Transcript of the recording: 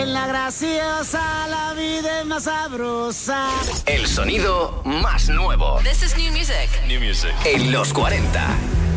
En la graciosa la vida es más sabrosa. El sonido más nuevo. This is new music. En los 40.